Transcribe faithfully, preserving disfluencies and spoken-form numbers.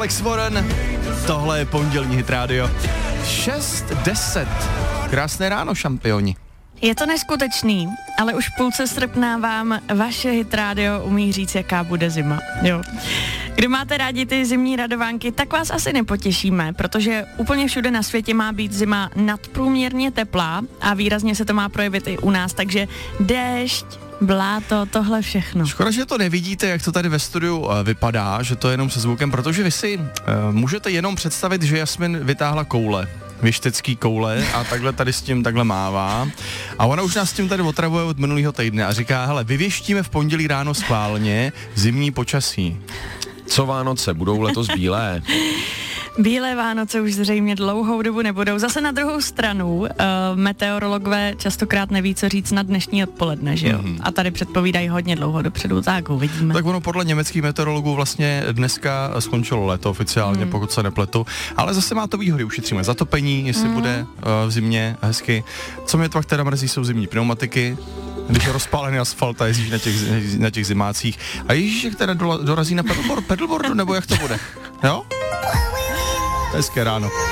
Alex Warren, tohle je pondělní Hit Radio. šest deset. Krásné ráno, šampioni. Je to neskutečný, ale už v půlce srpna vám vaše Hit Radio umí říct, jaká bude zima. Jo. Kdo máte rádi ty zimní radovánky, tak vás asi nepotěšíme, protože úplně všude na světě má být zima nadprůměrně teplá a výrazně se to má projevit i u nás, takže déšť, bláto, tohle všechno. Škoda, že to nevidíte, jak to tady ve studiu uh, vypadá, že to je jenom se zvukem, protože vy si uh, můžete jenom představit, že Jasmin vytáhla koule. Věštecký koule a takhle tady s tím takhle mává. A ona už nás s tím tady otravuje od minulého týdne a říká, hele, vyvěštíme v pondělí ráno schválně zimní počasí. Co Vánoce, budou letos bílé? Bílé Vánoce už zřejmě dlouhou dobu nebudou. Zase na druhou stranu, uh, meteorologové častokrát neví, co říct na dnešní odpoledne, že jo? Mm-hmm. A tady předpovídají hodně dlouho dopředu, tak uvidíme. Tak ono podle německých meteorologů vlastně dneska skončilo léto oficiálně, mm. pokud se nepletu. Ale zase má to výhody, ušetříme zatopení, jestli mm. bude uh, v zimě hezky. Co mě to pak teda mrzí, jsou zimní pneumatiky, když je rozpálený asfalt a jezdíš na těch, na těch zimácích. A ježíš, jak teda dorazí na pedalboard, pedalboardu, nebo jak to bude? Jo? Hezké ráno.